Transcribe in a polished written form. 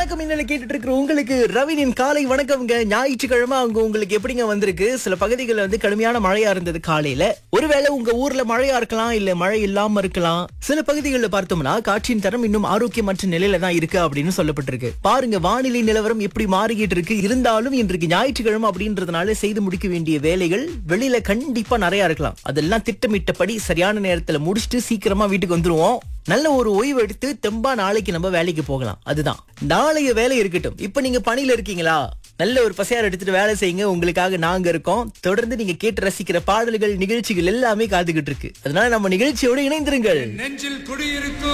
வணக்கம் இன்னல கேட்டுட்டு இருக்கிற உங்களுக்கு ரவினின் காலை வணக்கம்ங்க. ஞாயிற்றுக்கிழமை அங்க உங்களுக்கு எப்படிங்க வந்திருக்கு? சில பகுதிகளில் வந்து கடுமையான மழையா இருந்தது காலையில. ஒருவேளை உங்க ஊர்ல மழையா இருக்கலாம், இல்ல மழை இல்லாம இருக்கலாம். சில பகுதிகளில் பார்த்தோம்னா காற்றின் தரம் இன்னும் ஆரோக்கியமற்ற நிலையில தான் இருக்கு அப்படின்னு சொல்லப்பட்டிருக்கு. பாருங்க வானிலை நிலவரம் எப்படி மாறிக்கிட்டு இருக்கு. இருந்தாலும் இன்றைக்கு ஞாயிற்றுக்கிழமை அப்படின்றதுனால செய்து முடிக்க வேண்டிய வேலைகள் வெளியில கண்டிப்பா நிறைய இருக்கலாம். அதெல்லாம் திட்டமிட்டபடி சரியான நேரத்துல முடிச்சுட்டு சீக்கிரமா வீட்டுக்கு வந்துருவோம். நல்ல ஒரு ஓய்வு எடுத்து தெம்பா நாளைக்கு நம்ம வேலைக்கு போகலாம். அதுதான் நாளைய வேலை இருக்கட்டும். இப்ப நீங்க பணியில இருக்கீங்களா? நல்ல ஒரு பசையார் எடுத்துட்டு வேலை செய்யுங்க. உங்களுக்காக நாங்க இருக்கோம். தொடர்ந்து நீங்க கேட்டு ரசிக்கிற பாடல்கள், நிகழ்ச்சிகள் எல்லாமே காத்துக்கிட்டு இருக்கு. அதனால நம்ம நிகழ்ச்சியோட இணைந்திருங்கள். நெஞ்சில் குடியிருக்கும்